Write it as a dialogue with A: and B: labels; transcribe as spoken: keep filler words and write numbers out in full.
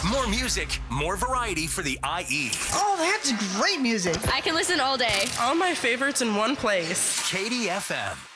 A: More music, more variety for the I E.
B: Oh, that's great music.
C: I can listen all day.
D: All my favorites in one place.
A: Katie F M.